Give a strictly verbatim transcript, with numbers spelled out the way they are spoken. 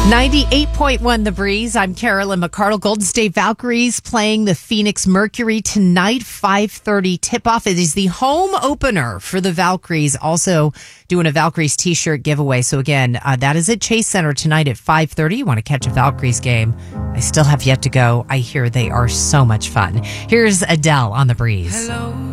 ninety-eight point one The Breeze. I'm Carolyn McCardle. Golden State Valkyries playing the Phoenix Mercury tonight, five thirty tip-off. It is the home opener for the Valkyries. Also doing a Valkyries t-shirt giveaway. So again, uh, that is at Chase Center tonight at five thirty. You want to catch a Valkyries game? I still have yet to go. I hear they are so much fun. Here's Adele on The Breeze. Hello.